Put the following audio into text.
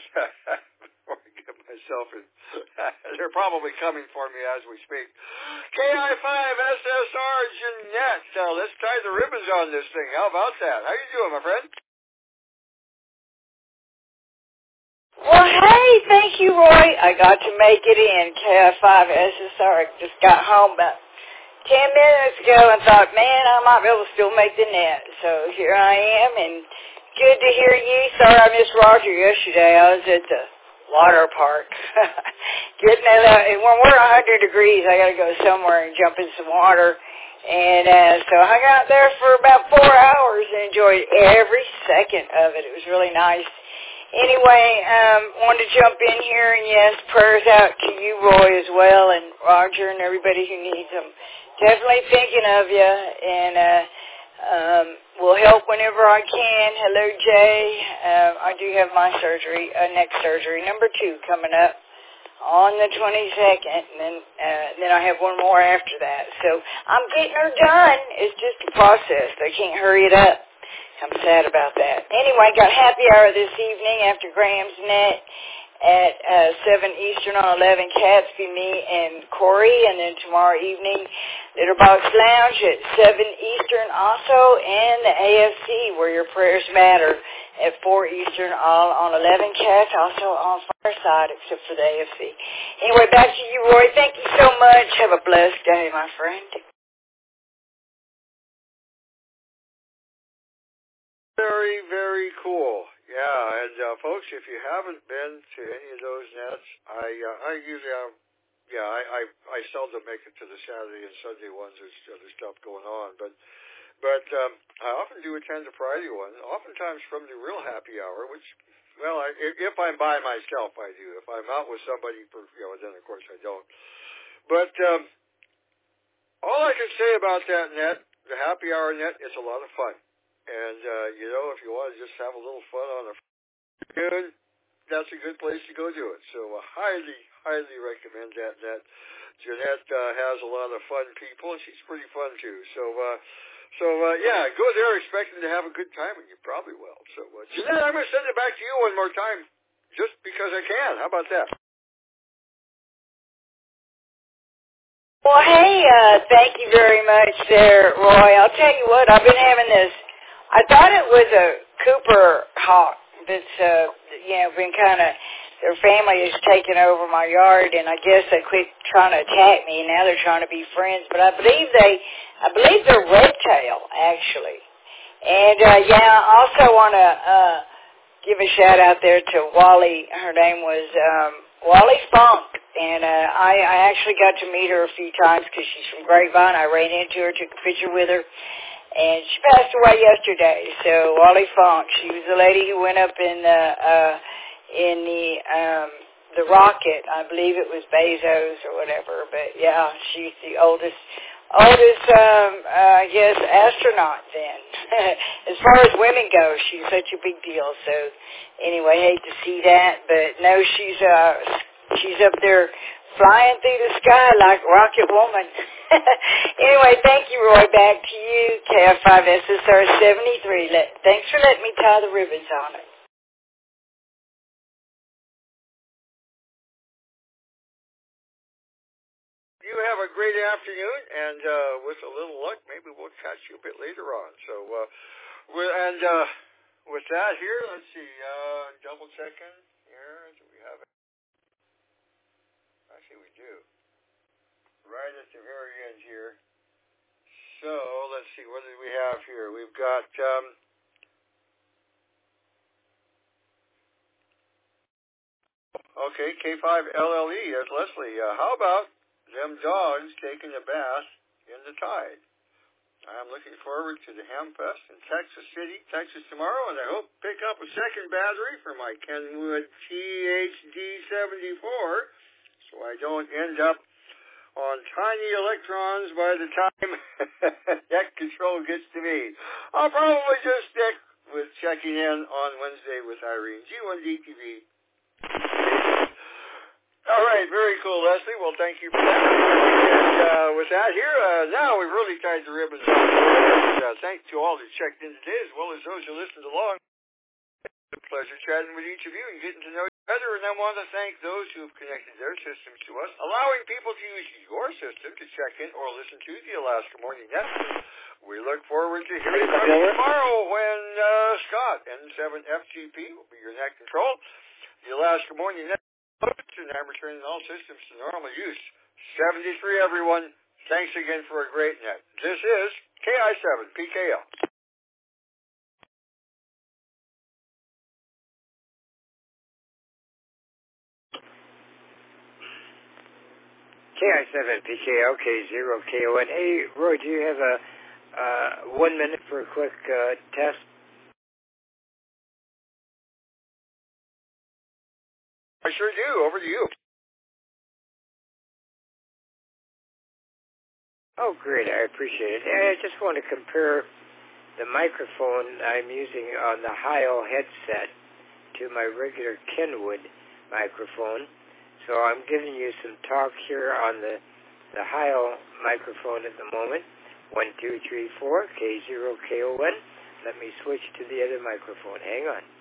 before I get myself in. They're probably coming for me as we speak. KI5SSR Jeanette. Let's tie the ribbons on this thing. How about that? How you doing, my friend? Well, hey, thank you, Roy. I got to make it in. KI5SSR. Just got home about 10 minutes ago and thought, man, I might be able to still make the net. So here I am, and good to hear you. Sorry I missed Roger yesterday. I was at the water park. Getting it out. And when we're 100 degrees, I got to go somewhere and jump in some water. And so I hung out there for about 4 hours and enjoyed every second of it. It was really nice. Anyway, wanted to jump in here, and yes, prayers out to you, Roy, as well, and Roger and everybody who needs them. Definitely thinking of you, and will help whenever I can. Hello, Jay. I do have my surgery, neck surgery, number 2, coming up on the 22nd, and then I have one more after that. So I'm getting her done. It's just a process. They can't hurry it up. I'm sad about that. Anyway, got happy hour this evening after Graham's Net at 7 Eastern on 11 Catsby, me and Corey, and then tomorrow evening, Litterbox Lounge at 7 Eastern also, and the AFC, where your prayers matter, at 4 Eastern, all on 11 Cats, also on Fireside, except for the AFC. Anyway, back to you, Roy. Thank you so much. Have a blessed day, my friend. Very, very cool. Yeah, and folks, if you haven't been to any of those nets, I usually I seldom make it to the Saturday and Sunday ones. There's other stuff going on, but I often do attend the Friday one. Oftentimes from the real happy hour, which, well, if I'm by myself, I do. If I'm out with somebody, then of course I don't. But all I can say about that net, the happy hour net, it's a lot of fun. And, if you want to just have a little fun on a afternoon, that's a good place to go do it. So highly, highly recommend that. Jeanette has a lot of fun people, and she's pretty fun, too. So yeah, go there expecting to have a good time, and you probably will. So, Jeanette, I'm going to send it back to you one more time, just because I can. How about that? Well, hey, thank you very much there, Roy. I'll tell you what, I've been having this. I thought it was a Cooper hawk that's, been kind of, their family has taken over my yard, and I guess they quit trying to attack me, and now they're trying to be friends. But I believe they're red tail, actually. And, I also want to give a shout out there to Wally. Her name was Wally Funk, and I actually got to meet her a few times because she's from Grapevine. I ran into her, took a picture with her. And she passed away yesterday. So Wally Funk, she was the lady who went up in the rocket. I believe it was Bezos or whatever. But yeah, she's the oldest, I guess, astronaut then. As far as women go, she's such a big deal. So anyway, hate to see that, but no, she's up there flying through the sky like Rocket Woman. Anyway, thank you, Roy. Back to you, KF5SSR 73. Thanks for letting me tie the ribbons on it. You have a great afternoon, and with a little luck, maybe we'll catch you a bit later on. So, with that here, let's see, double checking here. Do we have it? Actually, we do. Right at the very end here. So, let's see, what did we have here? We've got, K5LLE, that's Leslie. How about them dogs taking a bath in the tide? I'm looking forward to the Hamfest in Texas City, Texas tomorrow, and I hope to pick up a second battery for my Kenwood THD74 so I don't end up on tiny electrons by the time that control gets to me. I'll probably just stick with checking in on Wednesday with Irene, G1DTV. All right, very cool, Leslie. Well, thank you for that. And with that here, now we've really tied the ribbons on. Thanks to all that checked in today, as well as those who listened along. a pleasure chatting with each of you and getting to know you better. And I want to thank those who have connected their systems to us, allowing people to use your system to check in or listen to the Alaska Morning Network. We look forward to hearing from you tomorrow when Scott, N7FGP, will be your net control. The Alaska Morning Network, and I'm returning all systems to normal use. 73, everyone. Thanks again for a great net. This is KI7PKL. KI7PKL, K0KON. Hey, Roy, do you have a 1 minute for a quick test? I sure do. Over to you. Oh, great. I appreciate it. I just want to compare the microphone I'm using on the Heil headset to my regular Kenwood microphone. So I'm giving you some talk here on the Heil microphone at the moment. 1, 2, 3, 4, K0KON. Let me switch to the other microphone. Hang on.